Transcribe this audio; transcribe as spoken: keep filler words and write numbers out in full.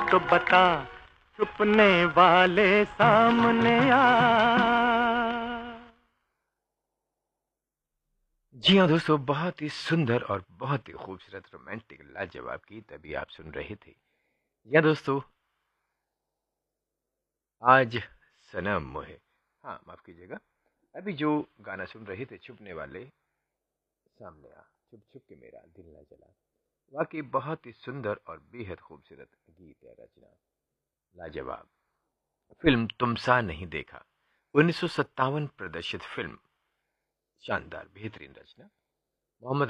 तो बता, छुपने वाले सामने आ। जी हाँ दोस्तों, बहुत ही सुंदर और बहुत ही खूबसूरत रोमांटिक लाजवाब गीत अभी आप सुन रहे थे। या दोस्तों, आज सनम मोहे, हाँ माफ कीजिएगा, अभी जो गाना सुन रहे थे छुपने वाले सामने आ, छुप छुप के मेरा दिल न जला, वाकई बहुत ही सुंदर और बेहद खूबसूरत गीत है, रचना लाजवाब। फिल्म तुमसा नहीं देखा, उन्नीस सौ सत्तावन प्रदर्शित फिल्म, शानदार बेहतरीन रचना। मोहम्मद